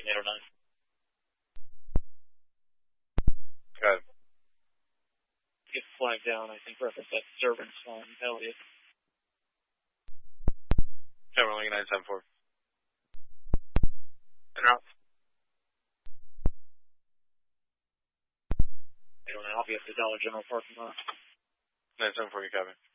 809. Okay. Get the flag down, I think reference that disturbance on Elliott. Okay, rolling 974. And out. 809, I'll be at the Dollar General parking lot. 974, you copy.